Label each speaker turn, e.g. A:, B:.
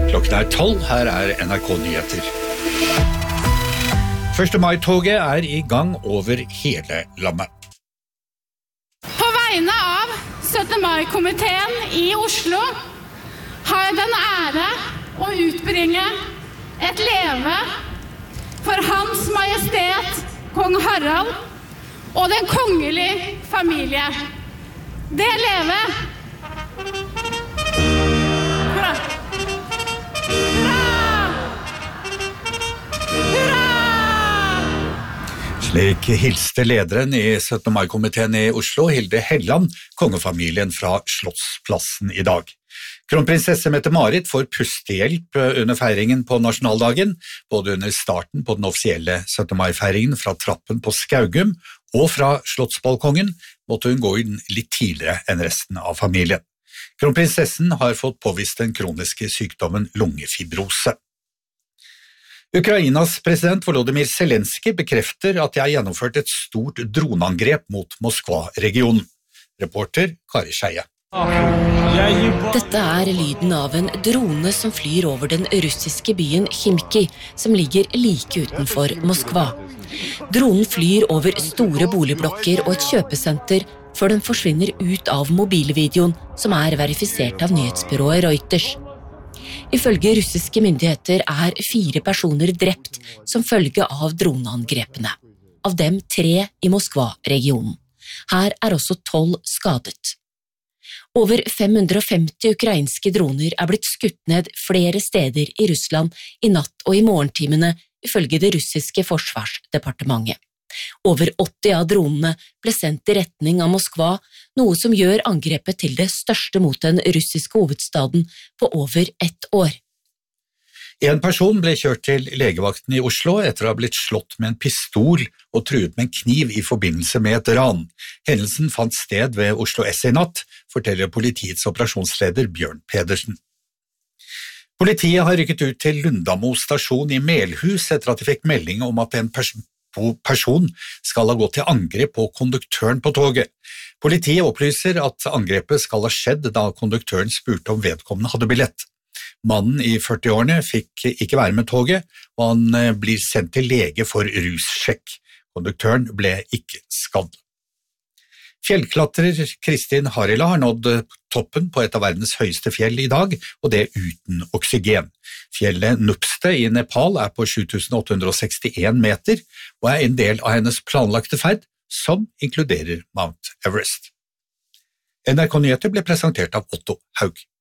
A: Klokken 12, her NRK Nyheter. 1. mai-toget i gang over hele landet.
B: På vegne av 17. mai-komiteen i Oslo har jeg den ære å utbringe et leve for Hans Majestet Kong Harald og den kongelige familie. Det leve! Hurra!
A: Slik hilste lederen i 17. mai-komiteen i Oslo, Hilde Helland, kongefamilien fra Slottsplassen i dag. Kronprinsesse Mette-Marit får pustehjelp under feiringen på nasjonaldagen, både under starten på den offisielle 17. mai-feiringen fra trappen på Skaugum og fra Slottsbalkongen måtte hun gå inn litt tidligere enn resten av familien. Kronprinsessen har fått påvist den kroniske sykdommen lungefibrose. Ukrainas president Volodymyr Zelenskyj bekrefter at det gjennomført et stort droneangrep mot Moskva-regionen. Reporter Kari Skeie.
C: Dette lyden av en drone som flyr over den russiske byen Khimki, som ligger like utenfor Moskva. Dronen flyr over store boligblokker og et kjøpesenter før den forsvinner ut av mobilvideoen, som verifisert av nyhetsbyrået Reuters. Ifølge russiske myndigheter 4 personer drept som følge av droneangrepene. Av dem 3 i Moskva-regionen. Her også 12 skadet. Over 550 ukrainske droner blitt skutt ned flere steder i Russland i natt og i morgentimene, ifølge det russiske forsvarsdepartementet. Over 80 av dronene ble sendt i retning av Moskva, noe som gjør angrepet til det største mot den russiske hovedstaden på over 1 år.
A: En person ble kjørt til legevakten i Oslo etter å ha blitt slått med en pistol og truet med en kniv i forbindelse med et ran. Hendelsen fant sted ved Oslo S i natt, forteller politiets operasjonsleder Bjørn Pedersen. Politiet har rykket ut til Lundamo stasjon i Melhus etter at de fikk melding om at en person skal ha gått til angrep på konduktøren på toget. Politiet opplyser at angrepet skal ha skjedd da konduktøren spurte om vedkommende hadde billett. Mannen i 40-årene fikk ikke være med toget, og han blir sendt til lege for russjekk. Konduktøren ble ikke skadd. Fjellklatrer Kristin Harila har nådd toppen på et av verdens høyeste fjell i dag, og det uten oksygen. Fjellet Nupste i Nepal på 7861 meter, og en del av hennes planlagte ferd, som inkluderer Mount Everest. NRK Nyheter ble presentert av Otto Haug.